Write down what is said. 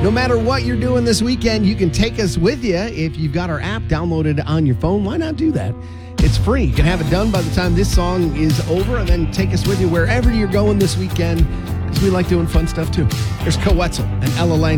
No matter what you're doing this weekend, you can take us with you. If you've got our app downloaded on your phone, why not do that? It's free. You can have it done by the time this song is over, and then take us with you wherever you're going this weekend, because we like doing fun stuff too. There's Co Wetzel and Ella Lang.